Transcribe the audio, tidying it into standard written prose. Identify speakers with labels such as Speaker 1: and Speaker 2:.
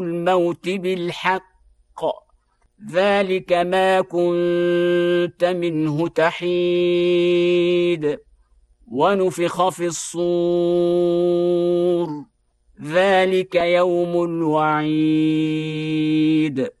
Speaker 1: الموت بالحق ذلك ما كنت منه تحيد ونفخ في الصور ذلك يوم الوعيد